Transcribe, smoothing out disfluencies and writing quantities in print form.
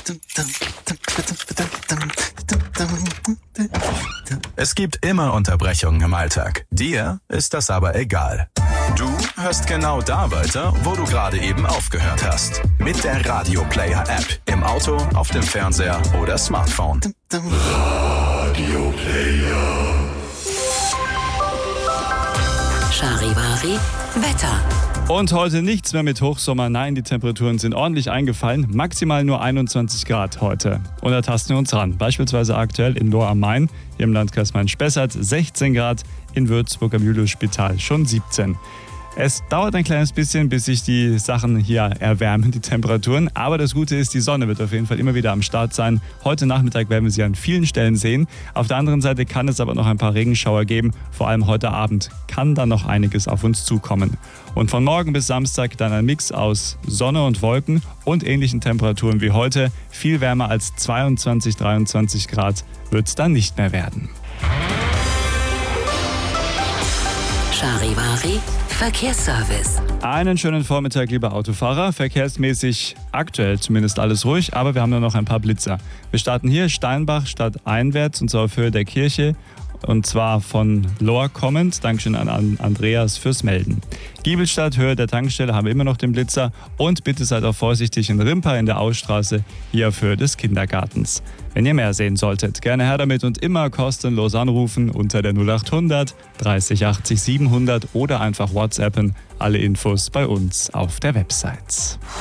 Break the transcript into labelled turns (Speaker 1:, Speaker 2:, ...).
Speaker 1: Es gibt immer Unterbrechungen im Alltag. Dir ist das aber egal. Du hörst genau da weiter, wo du gerade eben aufgehört hast. Mit der Radio Player App. Im Auto, auf dem Fernseher oder Smartphone.
Speaker 2: Radio Player.
Speaker 3: Charivari Wetter.
Speaker 4: Und heute nichts mehr mit Hochsommer. Nein, die Temperaturen sind ordentlich eingefallen. Maximal nur 21 Grad heute. Und da tasten wir uns ran. Beispielsweise aktuell in Lohr am Main, hier im Landkreis Main-Spessart 16 Grad, in Würzburg am Juliusspital schon 17. Es dauert ein kleines bisschen, bis sich die Sachen hier erwärmen, die Temperaturen. Aber das Gute ist, die Sonne wird auf jeden Fall immer wieder am Start sein. Heute Nachmittag werden wir sie an vielen Stellen sehen. Auf der anderen Seite kann es aber noch ein paar Regenschauer geben. Vor allem heute Abend kann dann noch einiges auf uns zukommen. Und von morgen bis Samstag dann ein Mix aus Sonne und Wolken und ähnlichen Temperaturen wie heute. Viel wärmer als 22, 23 Grad wird es dann nicht mehr werden.
Speaker 3: Charivari Verkehrsservice.
Speaker 4: Einen schönen Vormittag, liebe Autofahrer. Verkehrsmäßig aktuell zumindest alles ruhig, aber wir haben nur noch ein paar Blitzer. Wir starten hier Steinbach stadteinwärts und zwar auf Höhe der Kirche. Und zwar von Lohr kommend. Dankeschön an Andreas fürs Melden. Giebelstadt, Höhe der Tankstelle, haben wir immer noch den Blitzer. Und bitte seid auch vorsichtig in Rimpa in der Ausstraße, hier auf Höhe des Kindergartens. Wenn ihr mehr sehen solltet, gerne her damit und immer kostenlos anrufen unter der 0800 30 80 700 oder einfach WhatsAppen. Alle Infos bei uns auf der Website.